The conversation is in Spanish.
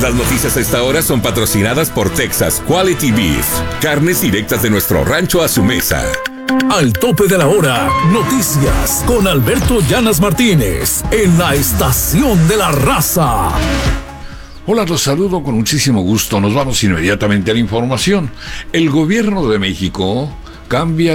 Las noticias a esta hora son patrocinadas por Texas Quality Beef. Carnes directas de nuestro rancho a su mesa. Al tope de la hora, noticias con Alberto Llanas Martínez en la Estación de la Raza. Hola, los saludo con muchísimo gusto. Nos vamos inmediatamente a la información. El gobierno de México cambia